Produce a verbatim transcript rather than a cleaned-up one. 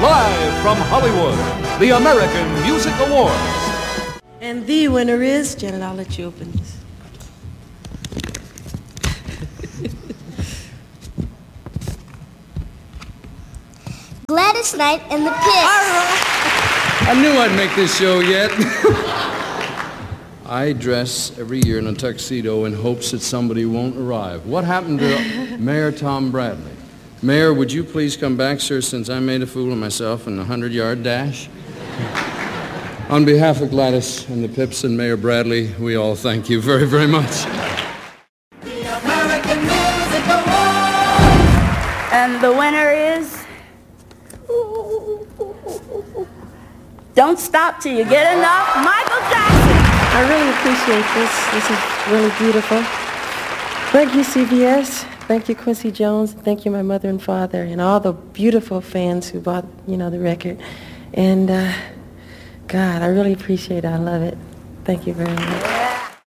Live from Hollywood, the American Music Awards. And the winner is, Janet, I'll let you open this. Gladys Knight and the Pips. I knew I'd make this show yet. I dress every year in a tuxedo in hopes that somebody won't arrive. What happened to Mayor Tom Bradley? Mayor, would you please come back, sir, since I made a fool of myself in the hundred-yard dash? On behalf of Gladys and the Pips and Mayor Bradley, we all thank you very, very much. The American Music Awards! And the winner is... Don't stop till you get enough, Michael Jackson. I really appreciate this. This is really beautiful. Thank you, C B S. Thank you, Quincy Jones. Thank you, my mother and father, and all the beautiful fans who bought, you know, the record. And, uh, God, I really appreciate it. I love it. Thank you very much.